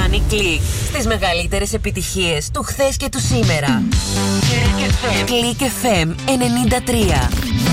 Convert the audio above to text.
κάνει κλικ στις μεγαλύτερες επιτυχίες του χθες και του σήμερα. Click FM 93.